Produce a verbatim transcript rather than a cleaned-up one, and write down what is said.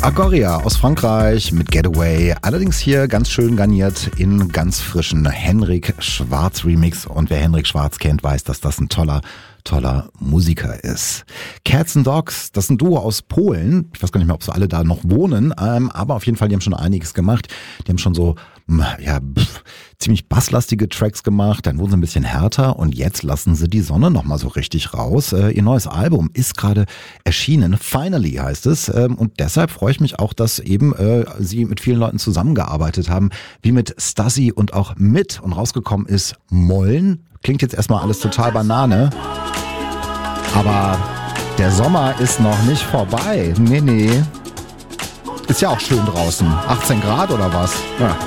Agoria aus Frankreich mit Getaway, allerdings hier ganz schön garniert in ganz frischen Henrik Schwarz Remix. Und wer Henrik Schwarz kennt, weiß, dass das ein toller, toller Musiker ist. Cats and Dogs, das ist ein Duo aus Polen. Ich weiß gar nicht mehr, ob so alle da noch wohnen, ähm, aber auf jeden Fall, die haben schon einiges gemacht. Die haben schon so, ja, pff, ziemlich basslastige Tracks gemacht, dann wurden sie ein bisschen härter und jetzt lassen sie die Sonne nochmal so richtig raus. Äh, ihr neues Album ist gerade erschienen, Finally heißt es, ähm, und deshalb freue ich mich auch, dass eben äh, sie mit vielen Leuten zusammengearbeitet haben, wie mit Stassi und auch mit, und rausgekommen ist Mollen. Klingt jetzt erstmal alles total Banane, aber der Sommer ist noch nicht vorbei. Nee, nee. Ist ja auch schön draußen. achtzehn Grad oder was? Ja.